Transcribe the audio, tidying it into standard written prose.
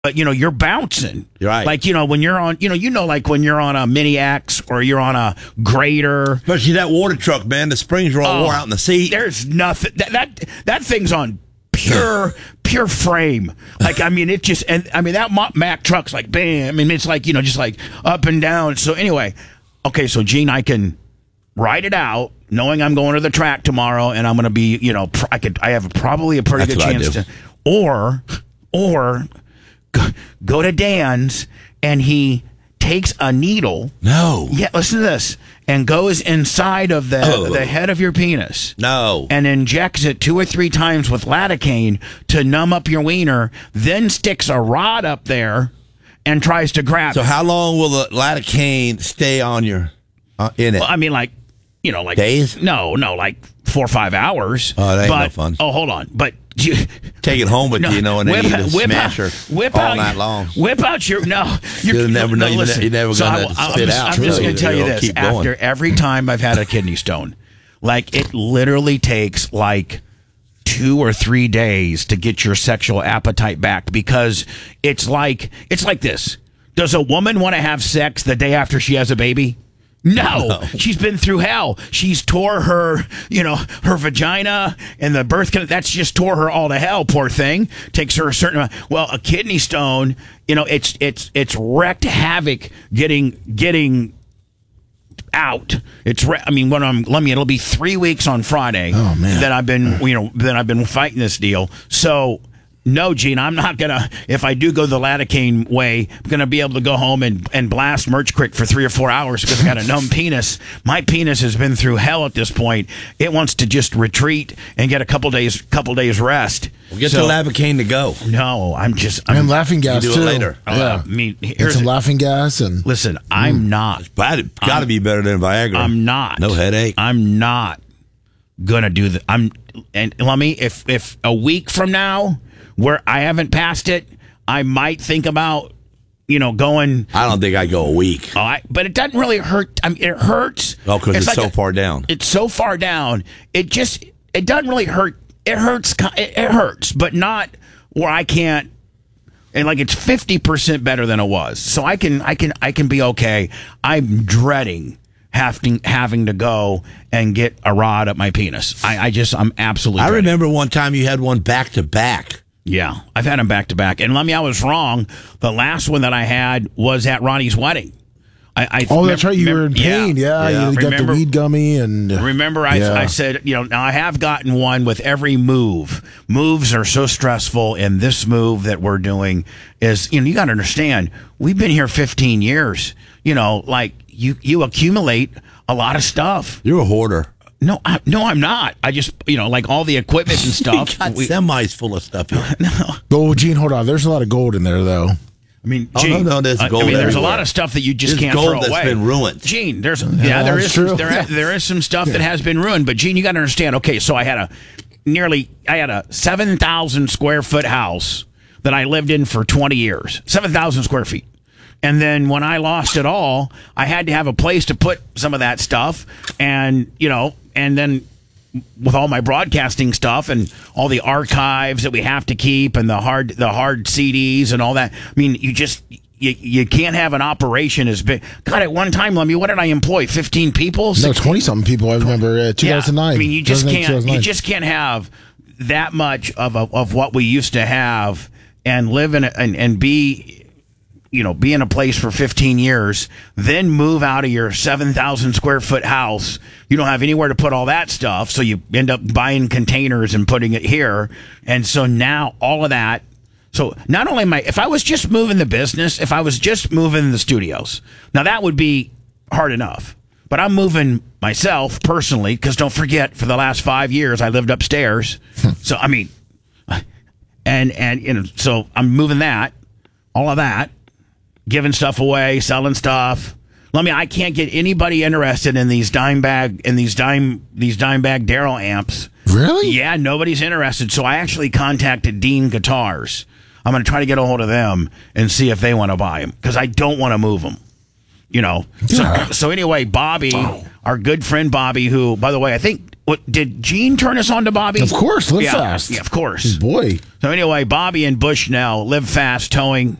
but you're bouncing. You're right. Like when you're on, like when you're on a Mini X or you're on a grader, especially that water truck, man. The springs are all worn out in the seat. There's nothing that thing's on pure frame. Like it just that Mack truck's like bam. It's like just like up and down. So anyway, okay. So Gene, I can ride it out, knowing I'm going to the track tomorrow, and I'm going to be I have probably a pretty good chance to, or go to Dan's and he takes a needle. No. Yeah, listen to this. And goes inside of the head of your penis. No. And injects it 2 or 3 times with lidocaine to numb up your wiener, then sticks a rod up there and tries to grab it. So how long will the lidocaine stay on your in it? Well, like days? No, like 4 or 5 hours. Oh, that ain't no fun. Oh, hold on. But take it home with you, and then you just smash her all night long. Whip out your You'll never know. You're never going to spit out. I'm just going to tell you this. After every time I've had a kidney stone, like it literally takes like 2 or 3 days to get your sexual appetite back, because it's like this. Does a woman want to have sex the day after she has a baby? No, she's been through hell. She's tore her, her vagina and the birth canal. That's just tore her all to hell. Poor thing. Takes her a certain amount. Well, a kidney stone, it's wrecked havoc getting out. It'll be 3 weeks on Friday. Oh man, that I've been fighting this deal. So. No, Gene, I'm not going to, if I do go the lidocaine way, I'm going to be able to go home and blast Merch Crick for 3 or 4 hours because I got a numb penis. My penis has been through hell at this point. It wants to just retreat and get a couple days rest. Well, get the lidocaine to go. No, I'm laughing gas, you do too. It later. Get some laughing gas. And listen, I'm not. It's got to be better than Viagra. I'm not. No headache. I'm not going to do that. And let me, if a week from now, where I haven't passed it, I might think about, going. I don't think I go a week. But it doesn't really hurt. It hurts. Oh, because it's like so far down. It's so far down. It doesn't really hurt. It hurts. It hurts, but not where I can't. And like it's 50% better than it was. So I can be okay. I'm dreading having to go and get a rod up my penis. I'm absolutely. I remember one time you had one back to back. Yeah, I've had them back to back. And I was wrong. The last one that I had was at Ronnie's wedding. That's right. You were in pain. Yeah. You got the weed gummy. And remember, I said, now I have gotten one with every move. Moves are so stressful, and this move that we're doing is, you got to understand, we've been here 15 years. Like you accumulate a lot of stuff. You're a hoarder. No, I'm not. I just, like all the equipment and stuff. You got semis full of stuff here. No. Oh, Gene, hold on. There's a lot of gold in there, though. Gene, there's gold. There's a lot of stuff that you just can't throw away. That's been ruined. Gene, there is some stuff that has been ruined. But Gene, you got to understand. Okay, so I had a 7,000 square foot house that I lived in for 20 years. 7,000 square feet. And then when I lost it all, I had to have a place to put some of that stuff. And, and then with all my broadcasting stuff and all the archives that we have to keep and the hard CDs and all that. You can't have an operation as big. God, at one time, Lemmy, what did I employ? 15 people? No, 20-something people. I remember 2009. Yeah, you just can't have that much of what we used to have and live in and be be in a place for 15 years, then move out of your 7,000 square foot house. You don't have anywhere to put all that stuff, so you end up buying containers and putting it here. And so now all of that. So not only if I was just moving the business, if I was just moving the studios, now that would be hard enough. But I'm moving myself personally, because don't forget, for the last 5 years I lived upstairs. So so I'm moving that, all of that. Giving stuff away, selling stuff. I can't get anybody interested in these dime bag Darrell amps. Really? Yeah, nobody's interested. So I actually contacted Dean Guitars. I'm going to try to get a hold of them and see if they want to buy them, because I don't want to move them. So anyway, Bobby, our good friend Bobby, who, by the way, I think did Gene turn us on to Bobby? Of course, Live Fast. Yeah, of course. Boy. So anyway, Bobby and Bushnell, Live Fast Towing.